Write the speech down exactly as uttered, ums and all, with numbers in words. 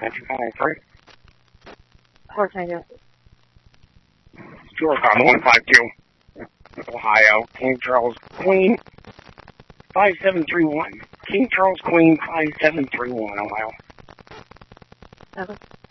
two five three. Four Tango. Stuart on one five two. Ohio. King Charles Queen. five seven three one. King Charles Queen five seven three one, Ohio. Seven.